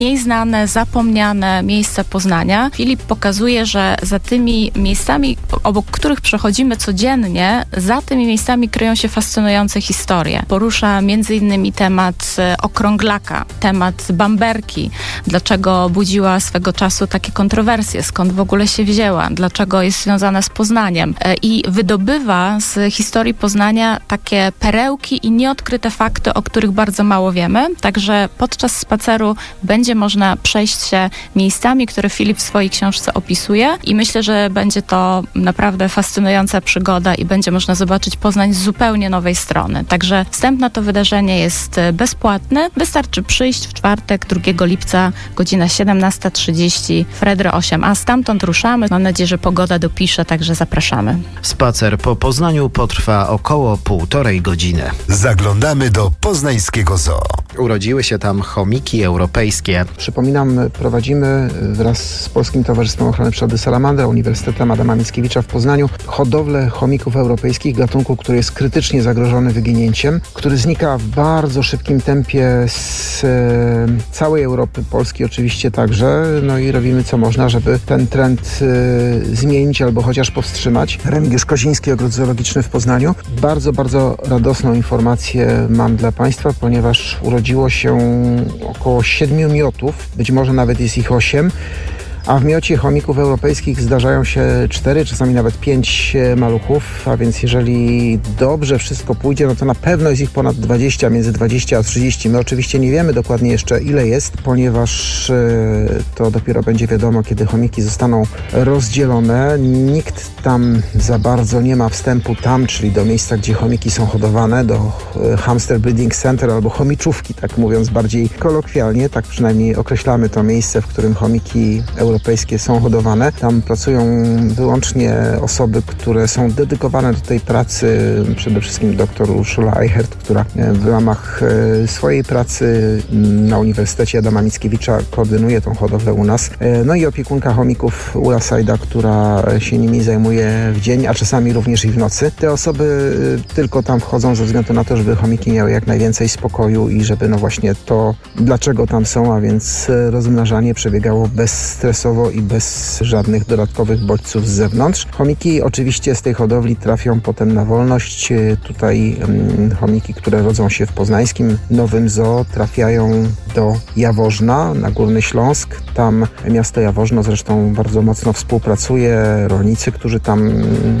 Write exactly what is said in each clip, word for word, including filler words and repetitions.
mniej znane, zapomniane miejsca Poznania. Filip pokazuje, że za tymi miejscami, obok których przechodzimy codziennie, za tymi miejscami kryją się fascynujące historie. Porusza między innymi temat okrąglaka, temat bamberki, dlaczego budziła swego czasu takie kontrowersje, skąd w ogóle się wzięła, dlaczego jest związana z Poznaniem i wydobywa z historii Poznania takie perełki i nieodkryte fakty, o których bardzo mało wiemy. Także podczas spaceru będzie można przejść się miejscami, które Filip w swojej książce opisuje i myślę, że będzie to naprawdę fascynująca przygoda i będzie można zobaczyć Poznań z zupełnie nowej strony. Także wstęp na to wydarzenie jest bezpłatny. Wystarczy przyjść w czwartek, drugiego lipca, godzina siedemnasta trzydzieści, Fredry osiem, a stamtąd ruszamy. Mam nadzieję, że pogoda dopisze, także zapraszamy. Spacer po Poznaniu potrwa około półtorej godziny. Zaglądamy do poznańskiego zoo. Urodziły się tam chomiki europejskie. Przypominam, prowadzimy wraz z Polskim Towarzystwem Ochrony Przyrody Salamandra, Uniwersytetem Adama Mickiewicza w Poznaniu hodowlę chomików europejskich, gatunku, który jest krytycznie zagrożony wyginięciem, który znika w bardzo szybkim tempie z e, całej Europy, Polski oczywiście także. No i robimy co można, żeby ten trend e, zmienić albo chociaż powstrzymać. Remigiusz Koziński, Ogród Zoologiczny w Poznaniu. Bardzo, bardzo radosną informację mam dla Państwa, ponieważ urodziło się około siedmiu miotów, być może nawet jest ich osiem, a w miocie chomików europejskich zdarzają się cztery, czasami nawet pięć maluchów, a więc jeżeli dobrze wszystko pójdzie, no to na pewno jest ich ponad dwadzieścia, między dwadzieścia a trzydzieści. My oczywiście nie wiemy dokładnie jeszcze, ile jest, ponieważ e, to dopiero będzie wiadomo, kiedy chomiki zostaną rozdzielone. Nikt tam za bardzo nie ma wstępu tam, czyli do miejsca, gdzie chomiki są hodowane, do e, Hamster Breeding Center albo chomiczówki, tak mówiąc bardziej kolokwialnie, tak przynajmniej określamy to miejsce, w którym chomiki europejskie europejskie są hodowane. Tam pracują wyłącznie osoby, które są dedykowane do tej pracy. Przede wszystkim dr Urszula Eichert, która w ramach swojej pracy na Uniwersytecie Adama Mickiewicza koordynuje tą hodowlę u nas. No i opiekunka chomików Ula Sajda, która się nimi zajmuje w dzień, a czasami również i w nocy. Te osoby tylko tam wchodzą ze względu na to, żeby chomiki miały jak najwięcej spokoju i żeby no właśnie to, dlaczego tam są, a więc rozmnażanie przebiegało bezstresowo i bez żadnych dodatkowych bodźców z zewnątrz. Chomiki oczywiście z tej hodowli trafią potem na wolność. Tutaj um, chomiki, które rodzą się w poznańskim Nowym Zoo, trafiają do Jaworzna na Górny Śląsk. Tam miasto Jaworzno zresztą bardzo mocno współpracuje. Rolnicy, którzy tam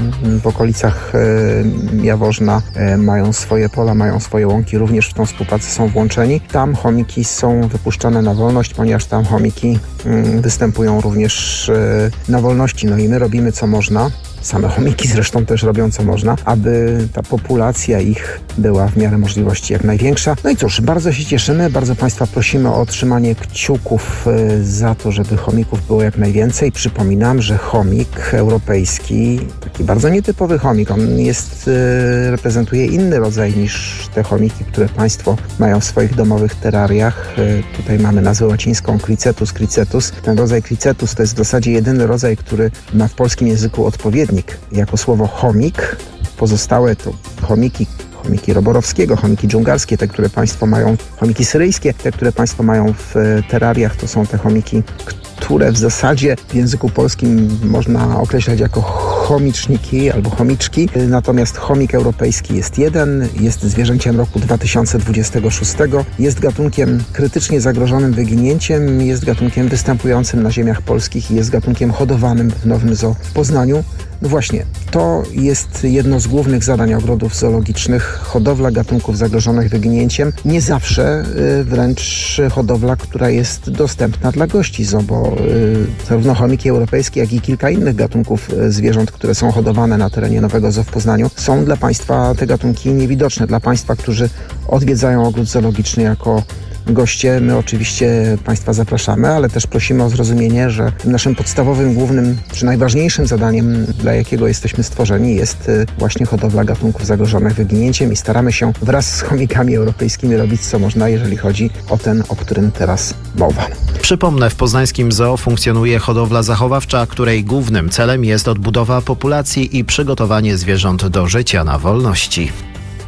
w okolicach e, Jaworzna e, mają swoje pola, mają swoje łąki, również w tą współpracę są włączeni. Tam chomiki są wypuszczane na wolność, ponieważ tam chomiki mm, występują również e, na wolności. No i my robimy co można. Same chomiki zresztą też robią co można, aby ta populacja ich była w miarę możliwości jak największa. No i cóż, bardzo się cieszymy, bardzo Państwa prosimy o otrzymanie kciuków za to, żeby chomików było jak najwięcej. Przypominam, że chomik europejski, taki bardzo nietypowy chomik, on jest, reprezentuje inny rodzaj niż te chomiki, które Państwo mają w swoich domowych terrariach. Tutaj mamy nazwę łacińską Cricetus cricetus. Ten rodzaj Cricetus to jest w zasadzie jedyny rodzaj, który ma w polskim języku odpowiednik jako słowo chomik. Pozostałe to chomiki, chomiki roborowskiego, chomiki dżungarskie, te, które Państwo mają, chomiki syryjskie, te, które Państwo mają w terrariach, to są te chomiki, które w zasadzie w języku polskim można określać jako chomiczniki albo chomiczki. Natomiast chomik europejski jest jeden, jest zwierzęciem roku dwa tysiące dwudziestego szóstego, jest gatunkiem krytycznie zagrożonym wyginięciem, jest gatunkiem występującym na ziemiach polskich i jest gatunkiem hodowanym w Nowym Zoo w Poznaniu. No właśnie, to jest jedno z głównych zadań ogrodów zoologicznych, hodowla gatunków zagrożonych wyginięciem. Nie zawsze y, wręcz hodowla, która jest dostępna dla gości zoo, bo y, zarówno chomiki europejskie, jak i kilka innych gatunków y, zwierząt, które są hodowane na terenie Nowego Zoo w Poznaniu, są dla Państwa te gatunki niewidoczne. Dla Państwa, którzy odwiedzają ogród zoologiczny jako goście, my oczywiście Państwa zapraszamy, ale też prosimy o zrozumienie, że naszym podstawowym, głównym czy najważniejszym zadaniem, dla jakiego jesteśmy stworzeni, jest właśnie hodowla gatunków zagrożonych wyginięciem i staramy się wraz z chomikami europejskimi robić co można, jeżeli chodzi o ten, o którym teraz mowa. Przypomnę, w poznańskim zoo funkcjonuje hodowla zachowawcza, której głównym celem jest odbudowa populacji i przygotowanie zwierząt do życia na wolności.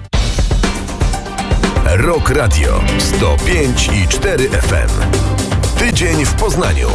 Rock Radio sto pięć i cztery F M. Tydzień w Poznaniu.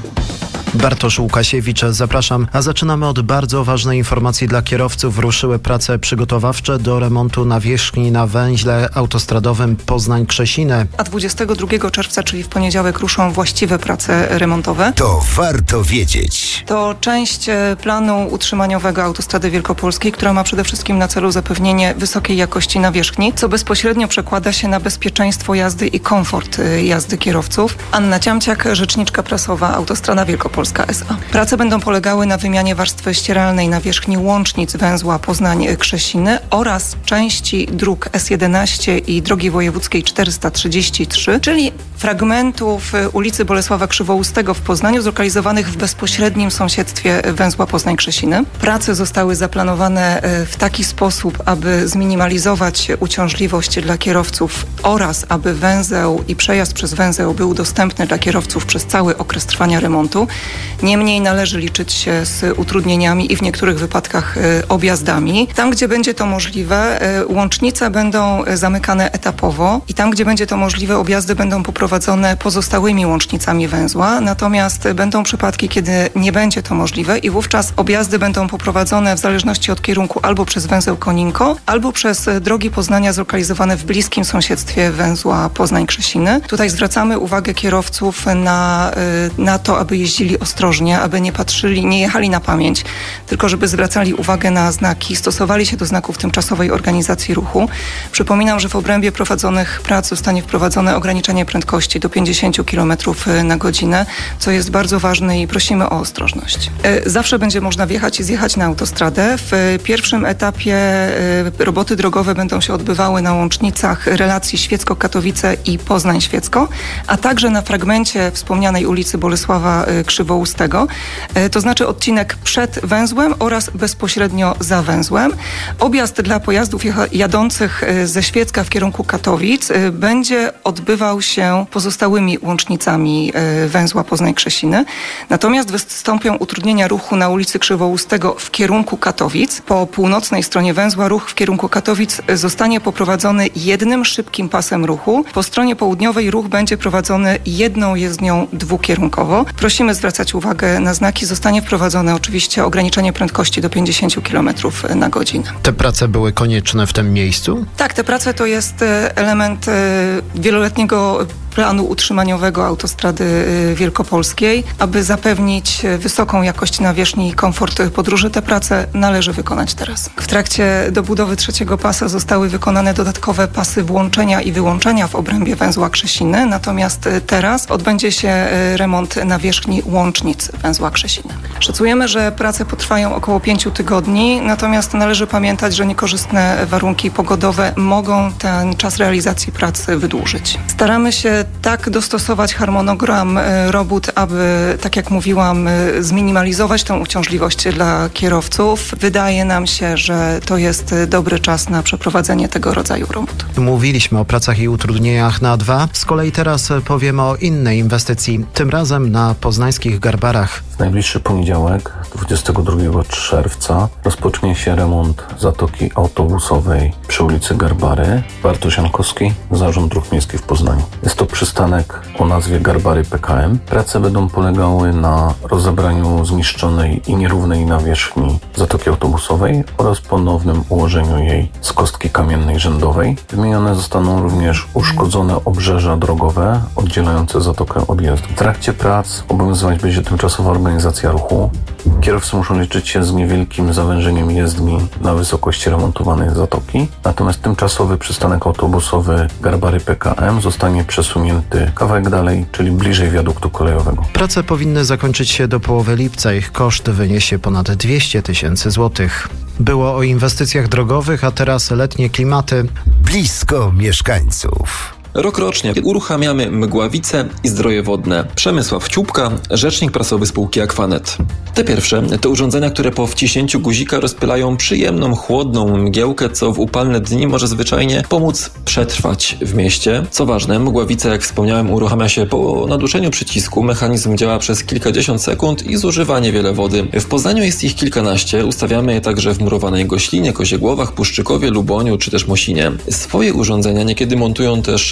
Bartosz Łukasiewicz, zapraszam. A zaczynamy od bardzo ważnej informacji dla kierowców. Ruszyły prace przygotowawcze do remontu nawierzchni na węźle autostradowym Poznań-Krzesiny. A dwudziestego drugiego czerwca, czyli w poniedziałek, ruszą właściwe prace remontowe. To warto wiedzieć. To część planu utrzymaniowego Autostrady Wielkopolskiej, która ma przede wszystkim na celu zapewnienie wysokiej jakości nawierzchni, co bezpośrednio przekłada się na bezpieczeństwo jazdy i komfort jazdy kierowców. Anna Ciamciak, rzeczniczka prasowa Autostrada Wielkopolska S A. Prace będą polegały na wymianie warstwy ścieralnej nawierzchni łącznic węzła Poznań-Krzesiny oraz części dróg S jedenaście i drogi wojewódzkiej czterysta trzydzieści trzy, czyli fragmentów ulicy Bolesława Krzywoustego w Poznaniu, zlokalizowanych w bezpośrednim sąsiedztwie węzła Poznań-Krzesiny. Prace zostały zaplanowane w taki sposób, aby zminimalizować uciążliwość dla kierowców oraz aby węzeł i przejazd przez węzeł był dostępny dla kierowców przez cały okres trwania remontu. Niemniej należy liczyć się z utrudnieniami i w niektórych wypadkach objazdami. Tam, gdzie będzie to możliwe, łącznice będą zamykane etapowo i tam, gdzie będzie to możliwe, objazdy będą poprowadzone pozostałymi łącznicami węzła. Natomiast będą przypadki, kiedy nie będzie to możliwe i wówczas objazdy będą poprowadzone w zależności od kierunku albo przez węzeł Koninko, albo przez drogi Poznania zlokalizowane w bliskim sąsiedztwie węzła Poznań-Krzesiny. Tutaj zwracamy uwagę kierowców na, na to, aby jeździli ostrożnie, aby nie patrzyli, nie jechali na pamięć, tylko żeby zwracali uwagę na znaki, stosowali się do znaków tymczasowej organizacji ruchu. Przypominam, że w obrębie prowadzonych prac zostanie wprowadzone ograniczenie prędkości do pięćdziesiąt kilometrów na godzinę, co jest bardzo ważne i prosimy o ostrożność. Zawsze będzie można wjechać i zjechać na autostradę. W pierwszym etapie roboty drogowe będą się odbywały na łącznicach relacji Świecko-Katowice i Poznań-Świecko, a także na fragmencie wspomnianej ulicy Bolesława Krzywoustego, to znaczy odcinek przed węzłem oraz bezpośrednio za węzłem. Objazd dla pojazdów jadących ze Świecka w kierunku Katowic będzie odbywał się pozostałymi łącznicami węzła Poznań-Krzesiny. Natomiast wystąpią utrudnienia ruchu na ulicy Krzywoustego w kierunku Katowic. Po północnej stronie węzła ruch w kierunku Katowic zostanie poprowadzony jednym szybkim pasem ruchu. Po stronie południowej ruch będzie prowadzony jedną jezdnią dwukierunkowo. Prosimy zwracać uwagę na znaki. Zostanie wprowadzone oczywiście ograniczenie prędkości do pięćdziesiąt kilometrów na godzinę. Te prace były konieczne w tym miejscu? Tak, te prace to jest element wieloletniego planu utrzymaniowego Autostrady Wielkopolskiej. Aby zapewnić wysoką jakość nawierzchni i komfort podróży, te prace należy wykonać teraz. W trakcie dobudowy trzeciego pasa zostały wykonane dodatkowe pasy włączenia i wyłączenia w obrębie węzła Krzesiny, natomiast teraz odbędzie się remont nawierzchni łącznic węzła Krzesiny. Szacujemy, że prace potrwają około pięciu tygodni, natomiast należy pamiętać, że niekorzystne warunki pogodowe mogą ten czas realizacji pracy wydłużyć. Staramy się tak dostosować harmonogram robót, aby, tak jak mówiłam, zminimalizować tą uciążliwość dla kierowców. Wydaje nam się, że to jest dobry czas na przeprowadzenie tego rodzaju robót. Mówiliśmy o pracach i utrudnieniach na A dwa. Z kolei teraz powiemy o innej inwestycji, tym razem na poznańskich Garbarach. W najbliższy poniedziałek, dwudziestego drugiego czerwca, rozpocznie się remont zatoki autobusowej przy ulicy Garbary. Bartosz Jankowski, Zarząd Dróg Miejskich w Poznaniu. Jest to przystanek o nazwie Garbary P K M. Prace będą polegały na rozebraniu zniszczonej i nierównej nawierzchni zatoki autobusowej oraz ponownym ułożeniu jej z kostki kamiennej rzędowej. Wymienione zostaną również uszkodzone obrzeża drogowe oddzielające zatokę od jazdy. W trakcie prac obowiązywać będzie tymczasowa organizacja ruchu. Kierowcy muszą liczyć się z niewielkim zawężeniem jezdni na wysokości remontowanej zatoki. Natomiast tymczasowy przystanek autobusowy Garbary P K M zostanie przesunięty kawałek dalej, czyli bliżej wiaduktu kolejowego. Prace powinny zakończyć się do połowy lipca. Ich koszt wyniesie ponad dwieście tysięcy złotych. Było o inwestycjach drogowych, a teraz letnie klimaty. Blisko mieszkańców. Rokrocznie uruchamiamy Mgławice i Zdroje Wodne. Przemysław Ciupka, rzecznik prasowy spółki Aquanet. Te pierwsze to urządzenia, które po wciśnięciu guzika rozpylają przyjemną, chłodną mgiełkę, co w upalne dni może zwyczajnie pomóc przetrwać w mieście. Co ważne, Mgławica, jak wspomniałem, uruchamia się po naduszeniu przycisku. Mechanizm działa przez kilkadziesiąt sekund i zużywa niewiele wody. W Poznaniu jest ich kilkanaście. Ustawiamy je także w Murowanej Goślinie, Koziegłowach, Puszczykowie, Luboniu czy też Mosinie. Swoje urządzenia niekiedy montują też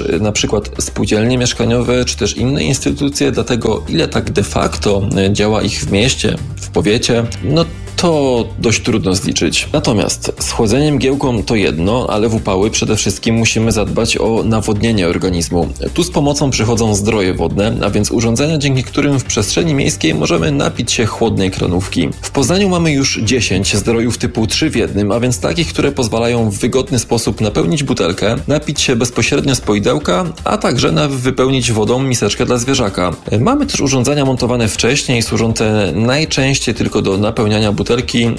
na przykład spółdzielnie mieszkaniowe, czy też inne instytucje, dlatego ile tak de facto działa ich w mieście, w powiecie, no to dość trudno zliczyć. Natomiast z chłodzeniem giełką to jedno, ale w upały przede wszystkim musimy zadbać o nawodnienie organizmu. Tu z pomocą przychodzą zdroje wodne, a więc urządzenia, dzięki którym w przestrzeni miejskiej możemy napić się chłodnej kranówki. W Poznaniu mamy już dziesięć zdrojów typu trzy w jednym, a więc takich, które pozwalają w wygodny sposób napełnić butelkę, napić się bezpośrednio z poidełka, a także na wypełnić wodą miseczkę dla zwierzaka. Mamy też urządzenia montowane wcześniej, służące najczęściej tylko do napełniania butelki.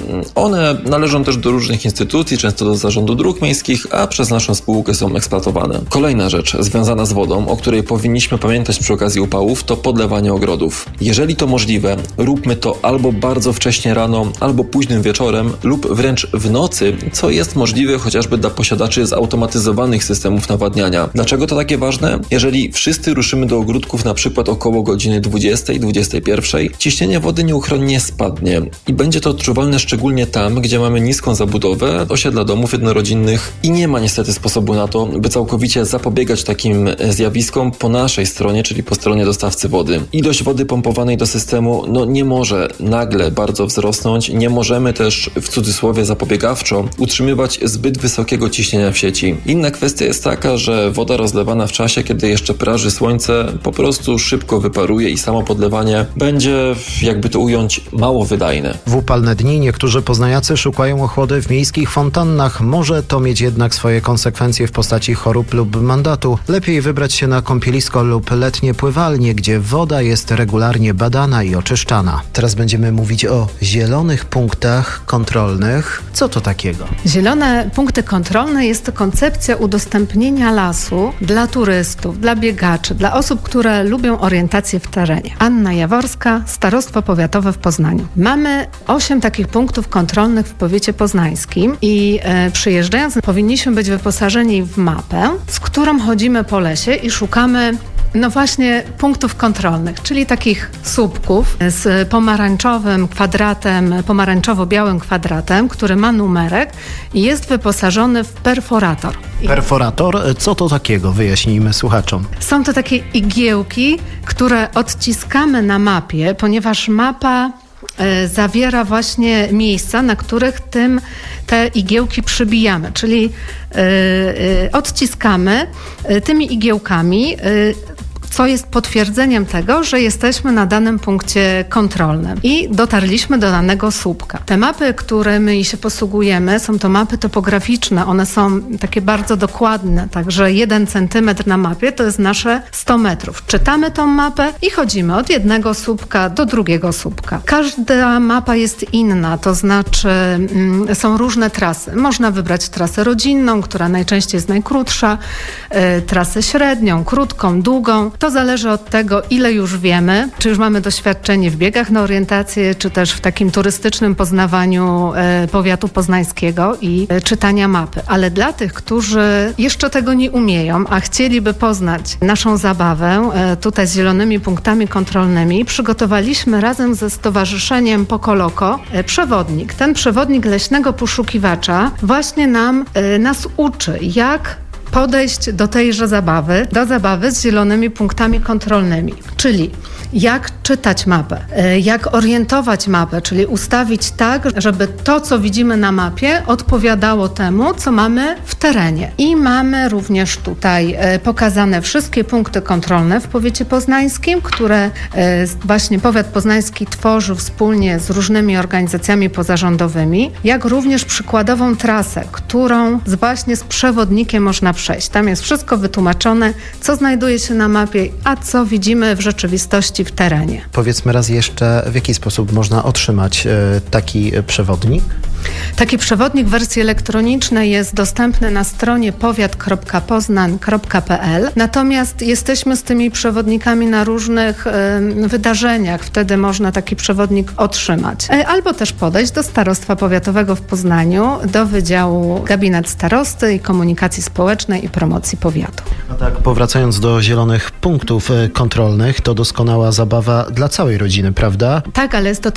One należą też do różnych instytucji, często do zarządu dróg miejskich, a przez naszą spółkę są eksploatowane. Kolejna rzecz związana z wodą, o której powinniśmy pamiętać przy okazji upałów, to podlewanie ogrodów. Jeżeli to możliwe, róbmy to albo bardzo wcześnie rano, albo późnym wieczorem, lub wręcz w nocy, co jest możliwe chociażby dla posiadaczy zautomatyzowanych systemów nawadniania. Dlaczego to takie ważne? Jeżeli wszyscy ruszymy do ogródków na przykład około godziny dwudziestej, dwudziestej pierwszej, ciśnienie wody nieuchronnie spadnie i będzie to odczuwalne szczególnie tam, gdzie mamy niską zabudowę, osiedla domów jednorodzinnych i nie ma niestety sposobu na to, by całkowicie zapobiegać takim zjawiskom po naszej stronie, czyli po stronie dostawcy wody. Ilość wody pompowanej do systemu no nie może nagle bardzo wzrosnąć, nie możemy też w cudzysłowie zapobiegawczo utrzymywać zbyt wysokiego ciśnienia w sieci. Inna kwestia jest taka, że woda rozlewana w czasie, kiedy jeszcze praży słońce, po prostu szybko wyparuje i samo podlewanie będzie, jakby to ująć, mało wydajne. W upalne dni niektórzy poznaniacy szukają ochłody w miejskich fontannach. Może to mieć jednak swoje konsekwencje w postaci chorób lub mandatu. Lepiej wybrać się na kąpielisko lub letnie pływalnie, gdzie woda jest regularnie badana i oczyszczana. Teraz będziemy mówić o zielonych punktach kontrolnych. Co to takiego? Zielone punkty kontrolne jest to koncepcja udostępnienia lasu dla turystów, dla biegaczy, dla osób, które lubią orientację w terenie. Anna Jaworska, Starostwo Powiatowe w Poznaniu. Mamy osiem takich punktów kontrolnych w powiecie poznańskim i e, przyjeżdżając powinniśmy być wyposażeni w mapę, z którą chodzimy po lesie i szukamy no właśnie punktów kontrolnych, czyli takich słupków z pomarańczowym kwadratem, pomarańczowo-białym kwadratem, który ma numerek i jest wyposażony w perforator. Perforator? Co to takiego? Wyjaśnijmy słuchaczom. Są to takie igiełki, które odciskamy na mapie, ponieważ mapa zawiera właśnie miejsca, na których tym te igiełki przybijamy, czyli yy, yy, odciskamy yy, tymi igiełkami, yy, co jest potwierdzeniem tego, że jesteśmy na danym punkcie kontrolnym i dotarliśmy do danego słupka. Te mapy, którymi się posługujemy, są to mapy topograficzne. One są takie bardzo dokładne, także jeden centymetr na mapie to jest nasze sto metrów. Czytamy tą mapę i chodzimy od jednego słupka do drugiego słupka. Każda mapa jest inna, to znaczy mm, są różne trasy. Można wybrać trasę rodzinną, która najczęściej jest najkrótsza, y, trasę średnią, krótką, długą. To zależy od tego, ile już wiemy, czy już mamy doświadczenie w biegach na orientację, czy też w takim turystycznym poznawaniu e, powiatu poznańskiego i e, czytania mapy. Ale dla tych, którzy jeszcze tego nie umieją, a chcieliby poznać naszą zabawę e, tutaj z zielonymi punktami kontrolnymi, przygotowaliśmy razem ze Stowarzyszeniem Pokoloko e, przewodnik. Ten przewodnik leśnego poszukiwacza właśnie nam e, nas uczy, jak podejść do tejże zabawy, do zabawy z zielonymi punktami kontrolnymi, czyli jak czytać mapę, jak orientować mapę, czyli ustawić tak, żeby to, co widzimy na mapie, odpowiadało temu, co mamy w terenie. I mamy również tutaj pokazane wszystkie punkty kontrolne w powiecie poznańskim, które właśnie powiat poznański tworzył wspólnie z różnymi organizacjami pozarządowymi, jak również przykładową trasę, którą właśnie z przewodnikiem można przejść. Tam jest wszystko wytłumaczone, co znajduje się na mapie, a co widzimy w rzeczywistości w terenie. Powiedzmy raz jeszcze, w jaki sposób można otrzymać e, taki przewodnik? Taki przewodnik w wersji elektronicznej jest dostępny na stronie powiat kropka poznań kropka p l. Natomiast jesteśmy z tymi przewodnikami na różnych y, wydarzeniach. Wtedy można taki przewodnik otrzymać. E, albo też podejść do Starostwa Powiatowego w Poznaniu, do Wydziału Gabinet Starosty i Komunikacji Społecznej i Promocji Powiatu. A tak, powracając do zielonych punktów kontrolnych, to doskonała zabawa dla całej rodziny, prawda? Tak, ale jest to też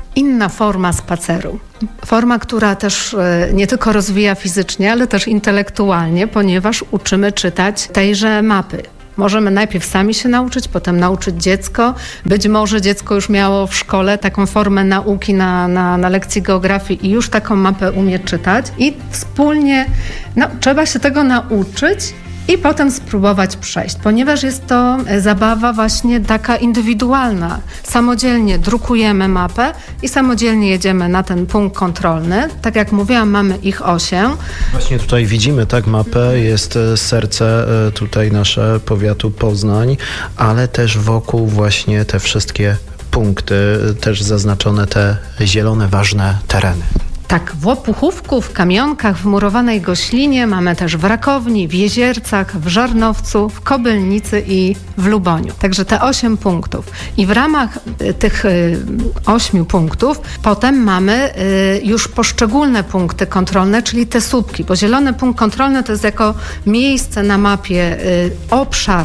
inna forma spaceru. Forma, która też nie tylko rozwija fizycznie, ale też intelektualnie, ponieważ uczymy czytać tejże mapy. Możemy najpierw sami się nauczyć, potem nauczyć dziecko. Być może dziecko już miało w szkole taką formę nauki na, na, na lekcji geografii i już taką mapę umie czytać. I wspólnie no, trzeba się tego nauczyć i potem spróbować przejść, ponieważ jest to zabawa właśnie taka indywidualna. Samodzielnie drukujemy mapę i samodzielnie jedziemy na ten punkt kontrolny. Tak jak mówiłam, mamy ich osiem. Właśnie tutaj widzimy tak mapę, jest serce tutaj nasze powiatu Poznań, ale też wokół właśnie te wszystkie punkty, też zaznaczone te zielone, ważne tereny. Tak, w Łopuchówku, w Kamionkach, w Murowanej Goślinie, mamy też w Rakowni, w Jeziercach, w Żarnowcu, w Kobylnicy i w Luboniu. Także te osiem punktów. I w ramach tych ośmiu punktów potem mamy już poszczególne punkty kontrolne, czyli te słupki, bo zielony punkt kontrolny to jest jako miejsce na mapie obszar,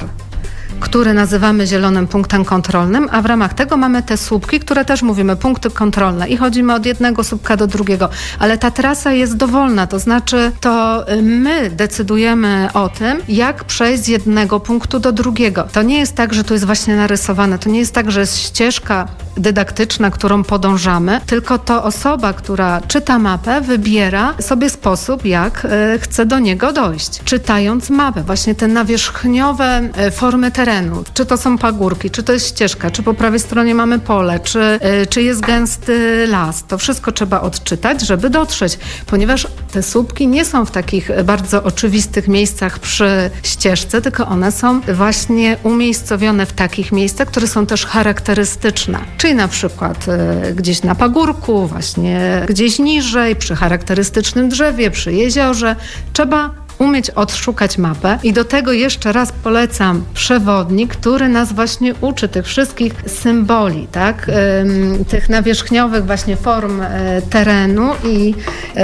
który nazywamy zielonym punktem kontrolnym, a w ramach tego mamy te słupki, które też mówimy punkty kontrolne i chodzimy od jednego słupka do drugiego, ale ta trasa jest dowolna, to znaczy to my decydujemy o tym, jak przejść z jednego punktu do drugiego. To nie jest tak, że to jest właśnie narysowane, to nie jest tak, że jest ścieżka dydaktyczna, którą podążamy, tylko to osoba, która czyta mapę, wybiera sobie sposób, jak y, chce do niego dojść, czytając mapę. Właśnie te nawierzchniowe y, formy terenu. Czy to są pagórki, czy to jest ścieżka, czy po prawej stronie mamy pole, czy, y, czy jest gęsty las. To wszystko trzeba odczytać, żeby dotrzeć, ponieważ te słupki nie są w takich bardzo oczywistych miejscach przy ścieżce, tylko one są właśnie umiejscowione w takich miejscach, które są też charakterystyczne. Czyli na przykład y, gdzieś na pagórku, właśnie gdzieś niżej, przy charakterystycznym drzewie, przy jeziorze. Trzeba umieć odszukać mapę i do tego jeszcze raz polecam przewodnik, który nas właśnie uczy tych wszystkich symboli, tak? Ym, tych nawierzchniowych właśnie form y, terenu i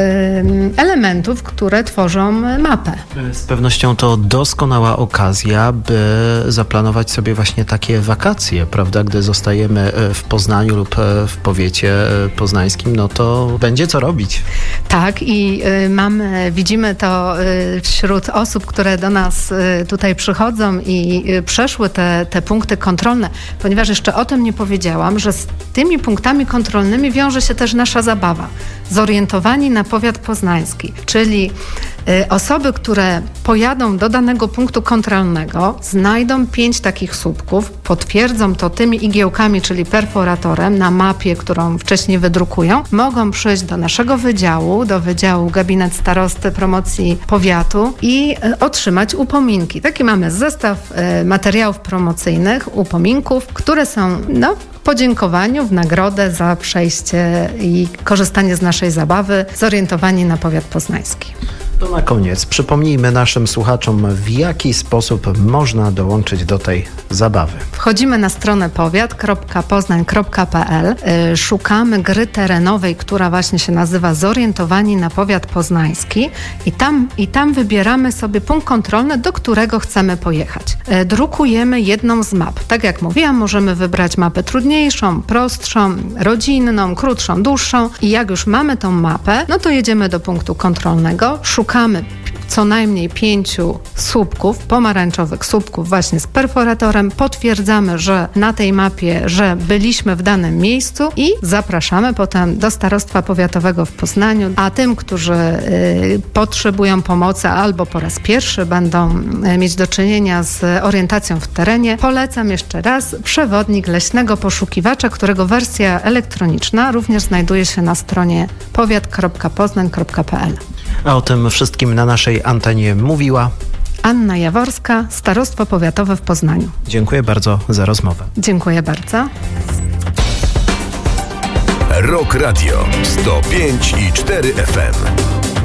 y, elementów, które tworzą mapę. Z pewnością to doskonała okazja, by zaplanować sobie właśnie takie wakacje, prawda? Gdy zostajemy w Poznaniu lub w powiecie poznańskim, no to będzie co robić. Tak i y, mamy, widzimy to y, wśród osób, które do nas y, tutaj przychodzą i y, przeszły te, te punkty kontrolne, ponieważ jeszcze o tym nie powiedziałam, że z tymi punktami kontrolnymi wiąże się też nasza zabawa. Zorientowani na powiat poznański, czyli y, osoby, które pojadą do danego punktu kontrolnego, znajdą pięć takich słupków, potwierdzą to tymi igiełkami, czyli perforatorem na mapie, którą wcześniej wydrukują, mogą przyjść do naszego wydziału, do Wydziału Gabinet Starosty Promocji Powiatu i y, otrzymać upominki. Taki mamy zestaw y, materiałów promocyjnych, upominków, które są, no, w podziękowaniu, w nagrodę za przejście i korzystanie z naszej zabawy, zorientowani na powiat poznański. To na koniec przypomnijmy naszym słuchaczom, w jaki sposób można dołączyć do tej zabawy. Wchodzimy na stronę powiat kropka poznań kropka p l, yy, szukamy gry terenowej, która właśnie się nazywa Zorientowani na powiat poznański i tam, i tam wybieramy sobie punkt kontrolny, do którego chcemy pojechać. Yy, drukujemy jedną z map. Tak jak mówiłam, możemy wybrać mapę trudniejszą, prostszą, rodzinną, krótszą, dłuższą i jak już mamy tą mapę, no to jedziemy do punktu kontrolnego, szukamy Szukamy co najmniej pięciu słupków, pomarańczowych słupków właśnie z perforatorem. Potwierdzamy, że na tej mapie, że byliśmy w danym miejscu i zapraszamy potem do Starostwa Powiatowego w Poznaniu. A tym, którzy y, potrzebują pomocy albo po raz pierwszy będą y, mieć do czynienia z orientacją w terenie, polecam jeszcze raz przewodnik leśnego poszukiwacza, którego wersja elektroniczna również znajduje się na stronie powiat kropka poznań kropka p l. A o tym wszystkim na naszej antenie mówiła Anna Jaworska, Starostwo Powiatowe w Poznaniu. Dziękuję bardzo za rozmowę. Dziękuję bardzo. Rock Radio sto pięć i cztery F M.